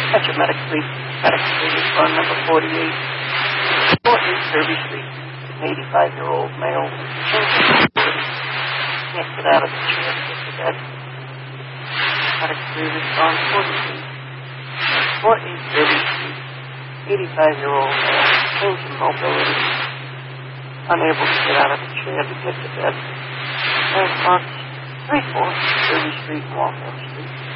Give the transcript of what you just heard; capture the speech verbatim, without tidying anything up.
That's your medic street. Medic street is phone number forty-eight. forty-eight Derby Street. An eighty-five-year-old male with can't get out of the chair to get to bed. Medic street is phone forty-eight. forty-eight Derby Street. eighty-five-year-old male, change in mobility, unable to get out of the chair to get to bed. Landmarks three four Derby Street, Waltham.